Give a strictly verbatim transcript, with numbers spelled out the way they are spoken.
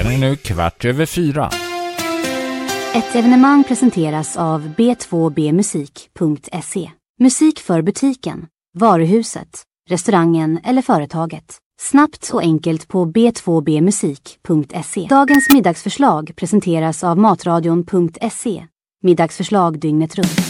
Klockan är nu kvart över fyra. Ett evenemang presenteras av b två b musik punkt se. Musik för butiken, varuhuset, restaurangen eller företaget. Snabbt och enkelt på b två b musik punkt se. Dagens middagsförslag presenteras av matradion punkt se. Middagsförslag dygnet runt.